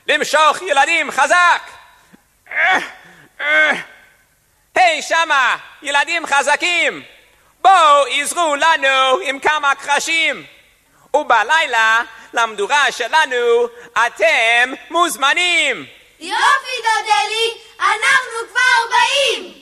למשוך ילדים חזק! היי שמה, ילדים חזקים! בואו עזרו לנו עם כמה קרשים! ובלילה למדורה שלנו אתם מוזמנים! יופי דודלי, אנחנו כבר באים!